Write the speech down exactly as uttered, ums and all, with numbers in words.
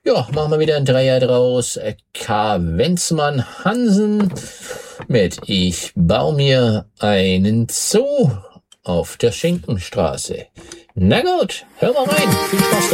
Ja, machen wir wieder ein Dreier draus. K. Wenzmann Hansen mit Ich bau mir einen Zoo auf der Schinkenstraße. Na gut, hör mal rein. Viel Spaß dabei.